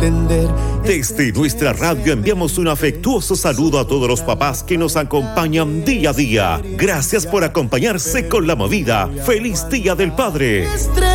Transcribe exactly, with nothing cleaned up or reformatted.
entender. Desde nuestra radio enviamos un afectuoso saludo a todos los papás que nos acompañan día a día. Gracias por acompañarse con la movida. ¡Feliz Día del Padre!